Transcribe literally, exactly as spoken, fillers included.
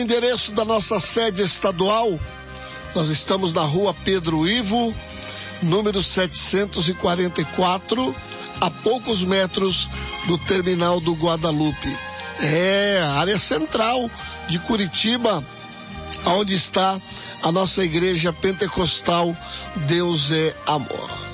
Endereço da nossa sede estadual, nós estamos na rua Pedro Ivo, número setecentos e quarenta e quatro, a poucos metros do terminal do Guadalupe. É a área central de Curitiba, onde está a nossa igreja pentecostal Deus é Amor.